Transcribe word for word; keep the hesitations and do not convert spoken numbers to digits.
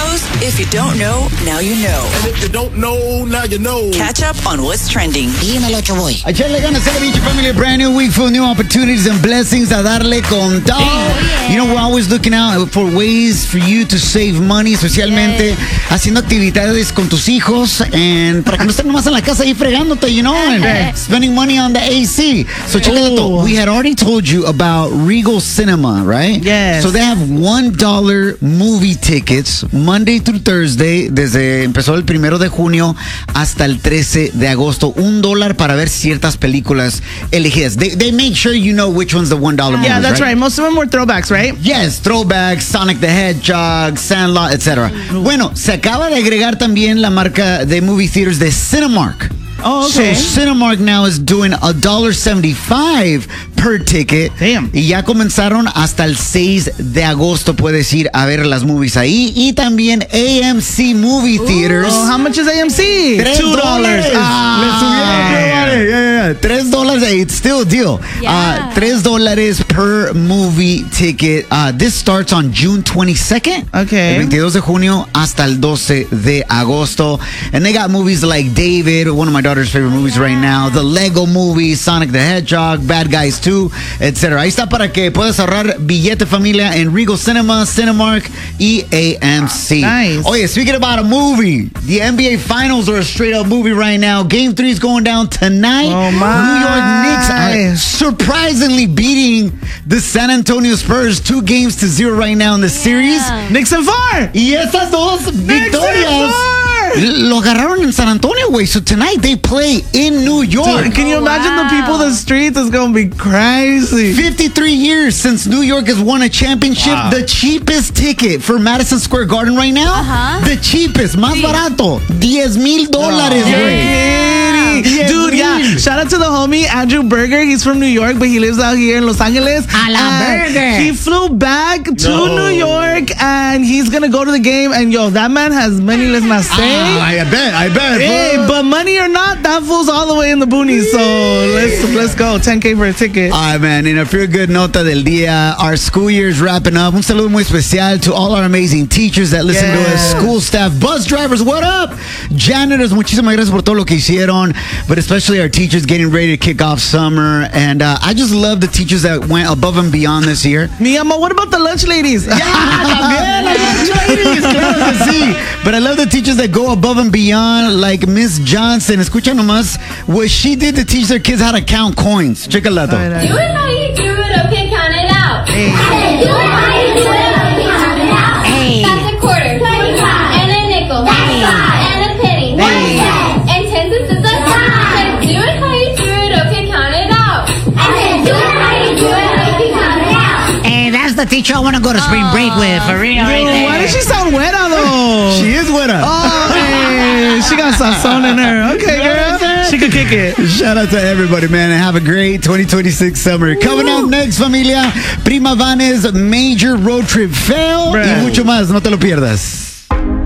knows, if you don't know, now you know. And if you don't know, now you know. Catch up on what's trending. Dímelo, Choboy. Echarle ganas a la Beach Family. Brand new week full of new opportunities and blessings. A darle con todo. Oh, yeah. You know, we're always looking out for ways for you to save money, especialmente yeah. haciendo actividades con tus hijos and para que no estén nomás en la casa ahí fregándote, you know, and spending money on the A C. So check it out. We had already told you about Regal Cinema, right? Yes. So they have one dollar movie tickets Monday through Thursday, desde empezó el primero de junio hasta el trece de agosto. Un dólar para ver ciertas películas elegidas. They, they make sure you know which one's the one dollar movies, Yeah, that's right? right. Most of them were throwbacks, right? Yes, throwbacks, Sonic the Hedgehog, Sandlot, et cetera. Bueno, se acaba de agregar también la marca de movie theaters de Cinemark. Oh, okay. So Cinemark now is doing one dollar seventy-five per ticket. Damn. Y ya comenzaron hasta el seis de agosto. Puedes ir a ver las movies ahí. Y también A M C Movie Theaters. Oh, how much is A M C? Tres Two dollars. Ah, le subieron, vale. Yeah, yeah, yeah. Tres dólares. It's still a deal. Yeah. Uh, tres dólares per movie ticket. Uh, this starts on June twenty-second. Okay. El veintidós de junio hasta el doce de agosto. And they got movies like David, one of my daughter's favorite movies right now, the Lego Movie, Sonic the Hedgehog, Bad Guys two, et cetera. Ahí está para que puedas ahorrar billete, familia, en Regal Cinema, Cinemark y A M C. Nice. Oh yeah, speaking about a movie, the N B A Finals are a straight up movie right now. Game three is going down tonight. Oh my. New York Knicks are surprisingly beating the San Antonio Spurs two games to zero right now in the series. Knicks and four. Y esas dos Knicks victorias and four. lo agarraron en San Antonio, güey. So tonight they play in New York. Dude, can you Oh, imagine wow. the people in the streets? It's going to be crazy. fifty-three years since New York has won a championship. Wow. The cheapest ticket for Madison Square Garden right now, Uh-huh. the cheapest, más barato, diez mil dólares, You're güey. kidding. Yeah, Dude, dude. yeah. Shout out to the homie Andrew Berger. He's from New York, but he lives out here in Los Angeles. A la And Berger. He flew back to No. New York, and he's going to go to the game. And, yo, that man has money, let's not say. Ah, I bet, I bet. Hey, bro. but money or not, that fool's all the way in the boonies. So let's let's go. ten K for a ticket. All right, man. In a feel good nota del día, our school year is wrapping up. Un saludo muy especial to all our amazing teachers that listen to us, Yeah. school staff, bus drivers, what up? Janitors, muchísimas gracias por todo lo que hicieron, but especially our teachers getting ready to kick off summer. And uh, I just love the teachers that went above and beyond this year. Mi amor, what about the lunch ladies? También, las ladies, claro que sí. But I love the teachers that go above and beyond, like Miss Johnson. Escucha nomás what she did to teach their kids how to count coins. Check it out. Do it how you do it, okay, count it out. Hey. Do it how you do it, okay, count it out. Hey. That's a quarter, and a nickel, Hey. and a penny, Hey. and ten cents is a dime. Do it how you do it, okay, count it out. Do it how you do it, okay, count it out. Hey, that's the teacher I want to go to spring break with, for real. right Yo, there. why does she sound wet though? She is with us. Oh, man. She got sazon in her. Okay, girl. She could kick it. Shout out to everybody, man, and have a great twenty twenty-six summer. Coming up next, familia, Prima Vanes Major Road Trip Fail Bruh. y mucho más. No te lo pierdas.